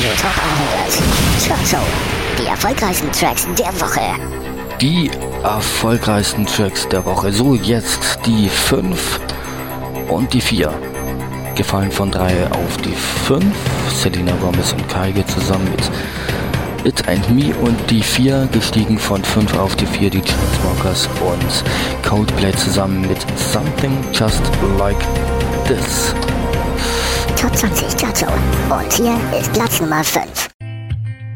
Radio Top 100. Chart Show. Die erfolgreichsten Tracks der Woche. Die erfolgreichsten Tracks der Woche. So, jetzt die 5 und die 4. Gefallen von 3 auf die 5. Selena Gomez und Kygo zusammen mit It and Me. Und die 4 gestiegen von 5 auf die 4. Die Chainsmokers und Coldplay zusammen mit Something Just Like This. Top 20 Chart Show. Und hier ist Platz Nummer 5.